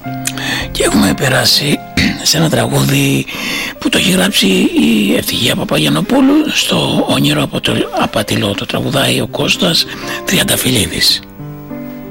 Και έχουμε περάσει σε ένα τραγούδι που το έχει γράψει η Ευτυχία Παπαγιαννοπούλου στο Όνειρο Απατηλό. Το τραγουδάει ο Κώστας Τριανταφυλλίδης.